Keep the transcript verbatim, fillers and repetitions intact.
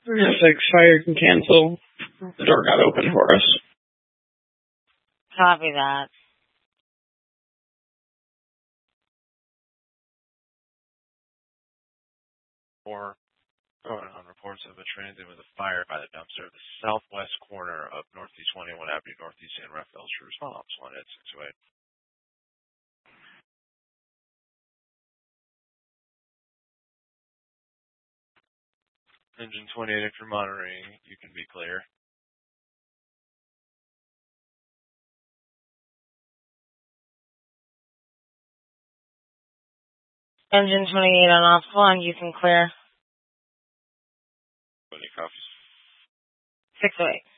six, fire can cancel. The door got open for us. Copy that. Four, going on reports of a transit with a fire by the dumpster at the southwest corner of Northeast twenty-one Avenue, Northeast San Rafael. True response, one at six oh eight. Engine twenty-eight, if you're monitoring, you can be clear. Engine twenty-eight on off one, you can clear. Any copies? six oh eight.